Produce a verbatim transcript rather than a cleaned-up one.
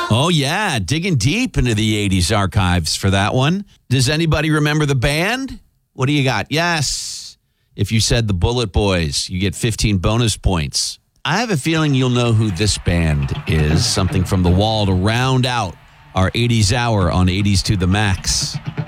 Oh, yeah. Digging deep into the eighties archives for that one. Does anybody remember the band? What do you got? Yes. If you said the Bullet Boys, you get fifteen bonus points. I have a feeling you'll know who this band is. Something from The Wall to round out our eighties hour on eighties to the Max.